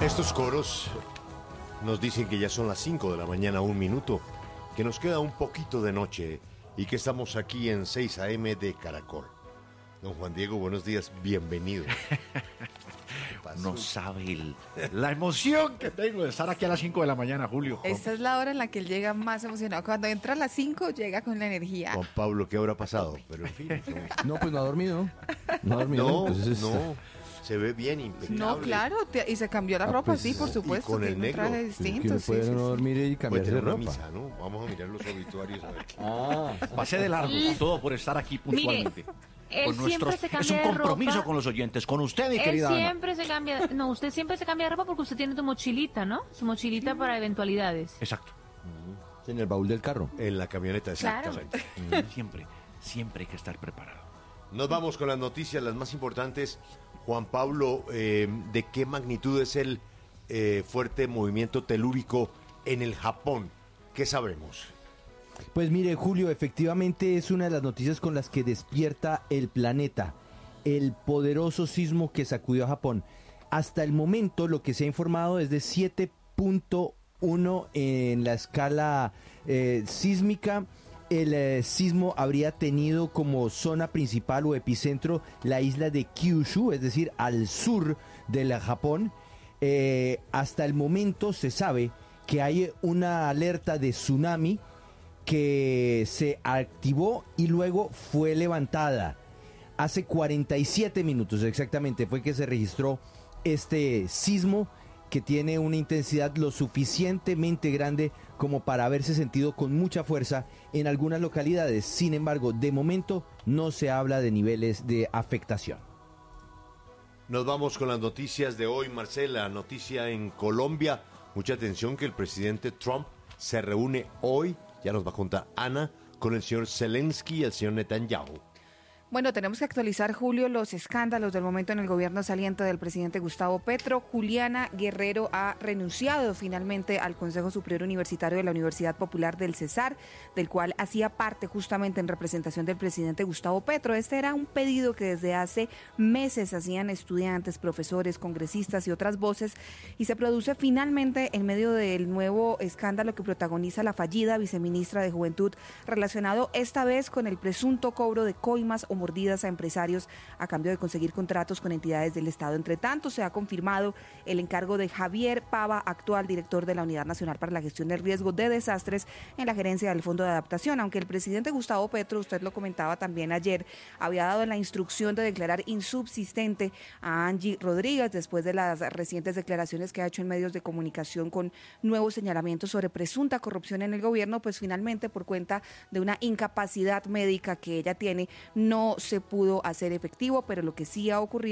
Estos coros nos dicen que ya son las 5 de la mañana, 1 minuto, que nos queda un poquito de noche y que estamos aquí en 6 AM de Caracol. Don Juan Diego, buenos días, bienvenido. No sabe la emoción que tengo de estar aquí a las 5 de la mañana, Julio. Esta es la hora en la que él llega más emocionado. Cuando entra a las 5, llega con la energía. Juan Pablo, ¿qué habrá pasado? Pero en fin. No, pues no ha dormido. No ha dormido. No, entonces no. Se ve bien, impecable. No, claro, y se cambió la ropa, pues, sí, por supuesto. y con el tiene un negro. traje Es que distinto, uno sí, puede sí, no sí. dormir y Puede cambiarse de tener una ropa. misa, ¿no? Vamos a mirar los obituarios a ver qué. Pasé de largo, todo por estar aquí puntualmente. Él siempre se es cambia un de compromiso ropa. con los oyentes, con usted, mi Él querida Ana. siempre se cambia, no, usted siempre se cambia de ropa porque usted tiene su mochilita, ¿no? Su mochilita para eventualidades. Exacto. En el baúl del carro. En la camioneta, Claro. exactamente. Siempre hay que estar preparado. Nos vamos con las noticias, las más importantes. Juan Pablo, ¿de qué magnitud es el fuerte movimiento telúrico en el Japón? ¿Qué sabemos? Pues mire, Julio, efectivamente es una de las noticias con las que despierta el planeta. El poderoso sismo que sacudió a Japón. Hasta el momento lo que se ha informado es de 7.1 en la escala sísmica. El sismo habría tenido como zona principal o epicentro la isla de Kyushu, es decir, al sur del Japón. Hasta el momento se sabe que hay una alerta de tsunami que se activó y luego fue levantada. Hace 47 minutos exactamente fue que se registró este sismo que tiene una intensidad lo suficientemente grande como para haberse sentido con mucha fuerza en algunas localidades. Sin embargo, de momento no se habla de niveles de afectación. Nos vamos con las noticias de hoy, Marcela. Noticia en Colombia. Mucha atención que el presidente Trump se reúne hoy, ya nos va a contar Ana, con el señor Zelensky y el señor Netanyahu. Bueno, tenemos que actualizar, Julio, los escándalos del momento en el gobierno saliente del presidente Gustavo Petro. Juliana Guerrero ha renunciado finalmente al Consejo Superior Universitario de la Universidad Popular del Cesar, del cual hacía parte justamente en representación del presidente Gustavo Petro. Este era un pedido que desde hace meses hacían estudiantes, profesores, congresistas y otras voces, y se produce finalmente en medio del nuevo escándalo que protagoniza la fallida viceministra de Juventud, relacionado esta vez con el presunto cobro de coimas o mordidas a empresarios a cambio de conseguir contratos con entidades del Estado. Entre tanto, se ha confirmado el encargo de Javier Pava, actual director de la Unidad Nacional para la Gestión del Riesgo de Desastres en la gerencia del Fondo de Adaptación, aunque el presidente Gustavo Petro, usted lo comentaba también ayer, había dado la instrucción de declarar insubsistente a Angie Rodríguez después de las recientes declaraciones que ha hecho en medios de comunicación con nuevos señalamientos sobre presunta corrupción en el gobierno, pues finalmente por cuenta de una incapacidad médica que ella tiene, no se pudo hacer efectivo, pero lo que sí ha ocurrido